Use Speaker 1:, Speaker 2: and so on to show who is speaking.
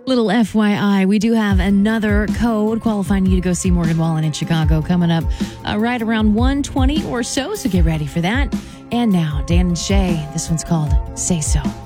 Speaker 1: Little FYI, we do have another code qualifying you to go see Morgan Wallen in Chicago coming up right around 1:20 or so get ready for that. And now, Dan and Shay, this one's called Say So.